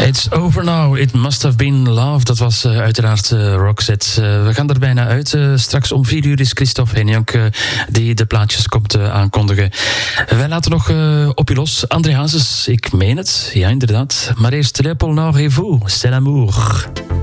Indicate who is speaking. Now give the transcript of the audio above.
Speaker 1: It's over now, it must have been love. Dat was uiteraard Roxette. We gaan er bijna uit. Straks om 4 uur is Christophe Henjok die de plaatjes komt aankondigen. Wij laten nog op je los. André Hazes, ik meen het. Ja, inderdaad. Maar eerst Le Pôle Nord et vous, c'est l'amour.